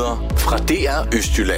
Nyheder fra DR Østjylland.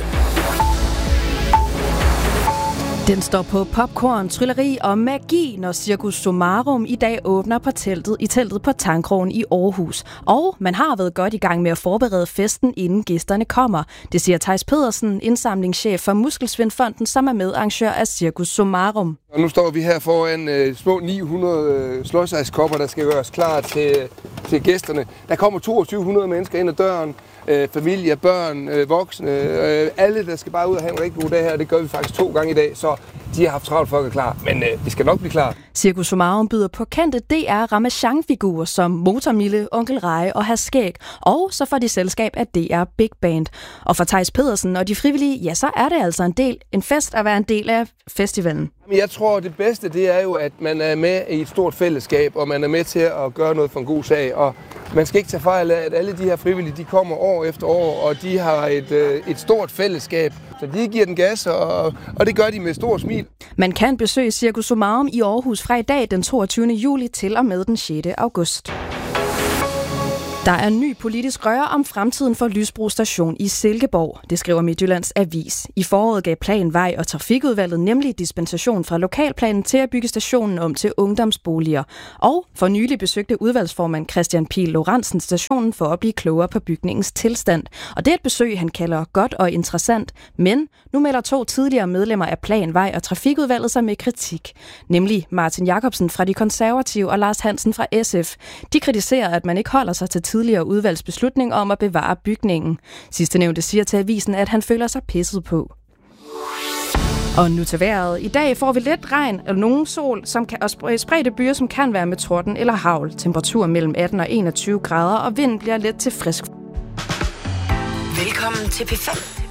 Den står på popcorn, trylleri og magi, når Cirkus Summarum i dag åbner på teltet på Tangkrogen i Aarhus. Og man har været godt i gang med at forberede festen, inden gæsterne kommer. Det siger Theis Pedersen, indsamlingschef for Muskelsvindfonden, som er medarrangør af Cirkus Summarum. Og nu står vi her foran små 900 slåsejskopper, der skal gøres klar til gæsterne. Der kommer 2200 mennesker ind ad døren. Familier, børn, voksne, alle, der skal bare ud og have en rigtig god dag her. Det gør vi faktisk 2 gange i dag, så de har haft travlt for at være klar. Men vi skal nok blive klar. Cirkus Summarum byder på kendte DR Ramachan-figurer som Motormille, Onkel Reje og Hr. Skæg. Og så får de selskab af DR Big Band. Og for Theis Pedersen og de frivillige, ja, så er det altså en fest at være en del af festivalen. Jeg tror, det bedste, det er jo, at man er med i et stort fællesskab, og man er med til at gøre noget for en god sag. Og man skal ikke tage fejl af, at alle de her frivillige, de kommer år efter år, og de har et stort fællesskab. Så de giver den gas, og det gør de med stor smil. Man kan besøge Cirkus Summarum i Aarhus fra i dag den 22. juli til og med den 6. august. Der er en ny politisk røre om fremtiden for Lysbro Station i Silkeborg. Det skriver Midtjyllands Avis. I foråret gav Plan-, Vej- og Trafikudvalget nemlig dispensation fra lokalplanen til at bygge stationen om til ungdomsboliger. Og for nylig besøgte udvalgsformand Christian Pihl Lorentzen stationen for at blive klogere på bygningens tilstand. Og det er et besøg, han kalder godt og interessant. Men nu melder 2 tidligere medlemmer af Plan-, Vej- og Trafikudvalget sig med kritik. Nemlig Martin Jacobsen fra De Konservative og Lars Hansen fra SF. De kritiserer, at man ikke holder sig til tidligere udvalgsbeslutning om at bevare bygningen. Sidstnævnte siger til avisen, at han føler sig pisset på. Og nu til vejret. I dag får vi lidt regn eller nogen sol og spredte byer, som kan være med torden eller hagl. Temperatur mellem 18 og 21 grader, og vinden bliver let til frisk. Velkommen til P5.